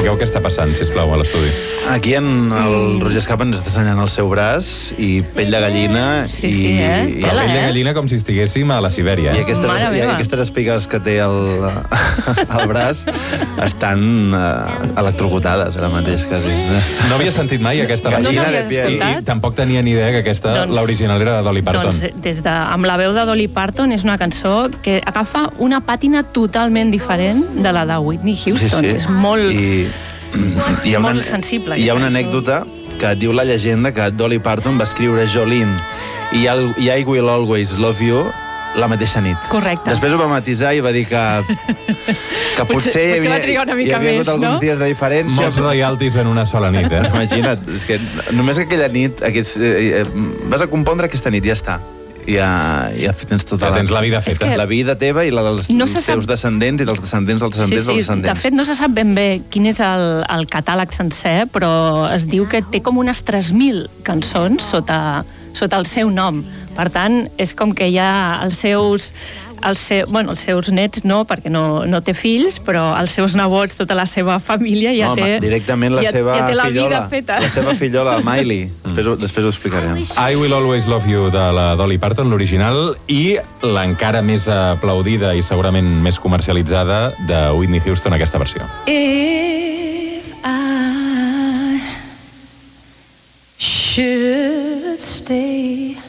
expliqueu què està passant, sisplau, a l'estudi. Aquí el Roger Escapa ens està assenyant el seu braç i pell de gallina. Sí, I la pell de gallina com si estiguéssim a la Sibèria. I aquestes espigues que té al braç estan electrocutades ara mateix, quasi. No havia sentit mai aquesta Gallina de pie. I tampoc tenia ni idea que aquesta, l'original era de Dolly Parton. Doncs amb la veu de Dolly Parton és una cançó que agafa una pàtina totalment diferent de la de Whitney Houston. Sí. És molt... Hi ha molt sensible. Hi ha una anècdota que diu la llegenda que Dolly Parton va escriure Jolene i I Will Always Love You la mateixa nit. Correcte. Després ho va matisar i va dir que potser va trigar una mica hi havia hagut alguns dies de diferència. Molts royalties en una sola nit, eh? Imagina't, és que només aquella nit vas a compondre aquesta nit, ja està. Ja tens tota tens la vida feta. La vida teva i la dels seus descendents i dels descendents dels descendents dels descendents. De fet, no se sap ben bé quin és el catàleg sencer, però es diu que té com unes 3.000 cançons sota el seu nom. Per tant, és com que hi ha els seus nets no, perquè no té fills, però els seus nebots, tota la seva família ja té... Directament la seva fillola. La vida feta. La seva fillola, Miley. Després ho explicarem. I Will Always Love You, de la Dolly Parton, l'original, i l'encara més aplaudida i segurament més comercialitzada de Whitney Houston, aquesta versió. If I should stay